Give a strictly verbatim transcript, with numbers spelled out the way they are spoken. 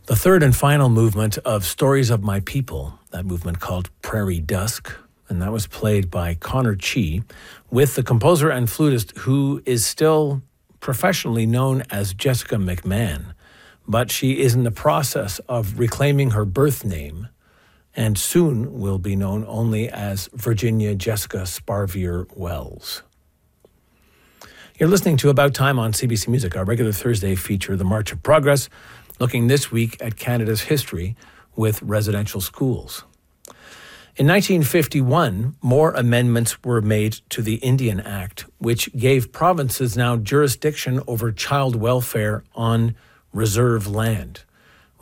The third and final movement of Stories of My People, that movement called Prairie Dusk, and that was played by Connor Chee with the composer and flutist who is still professionally known as Jessica McMahon, but she is in the process of reclaiming her birth name and soon will be known only as Virginia Jessica Sparvier Wells. You're listening to About Time on C B C Music, our regular Thursday feature, The March of Progress, looking this week at Canada's history with residential schools. In nineteen fifty-one, more amendments were made to the Indian Act, which gave provinces now jurisdiction over child welfare on reserve land.